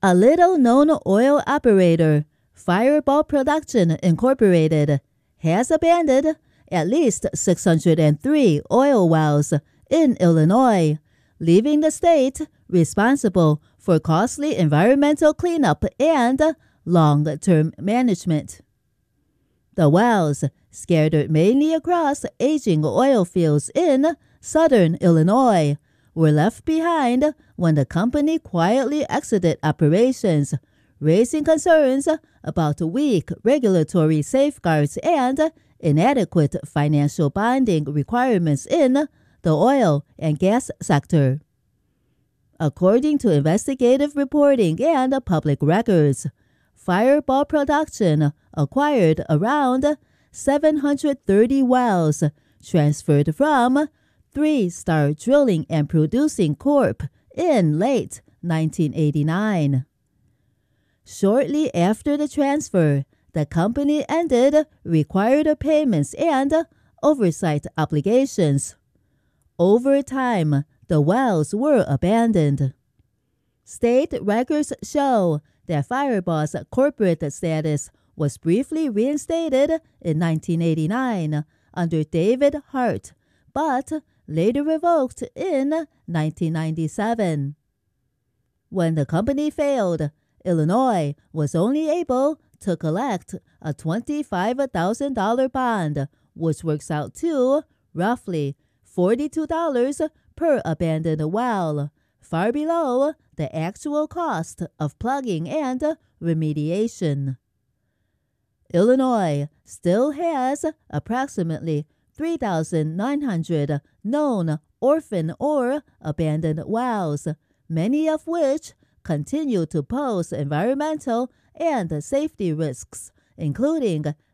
A little-known oil operator, Fireball Production Incorporated, has abandoned at least 603 oil wells in Illinois, leaving the state responsible for costly environmental cleanup and long-term management. The wells, scattered mainly across aging oil fields in southern Illinois, were left behind when the company quietly exited operations, raising concerns about weak regulatory safeguards and inadequate financial bonding requirements in the oil and gas sector. According to investigative reporting and public records, Fireball Production acquired around 730 wells transferred from 3-Star Drilling and Producing Corp. In late 1989. Shortly after the transfer, the company ended required payments and oversight obligations. Over time, the wells were abandoned. State records show that Fireball's corporate status was briefly reinstated in 1989 under David Hart, but later revoked in 1997. When the company failed, Illinois was only able to collect a $25,000 bond, which works out to roughly $42 per abandoned well, far below the actual cost of plugging and remediation. Illinois still has approximately 3,900 known orphan or abandoned wells, many of which continue to pose environmental and safety risks, including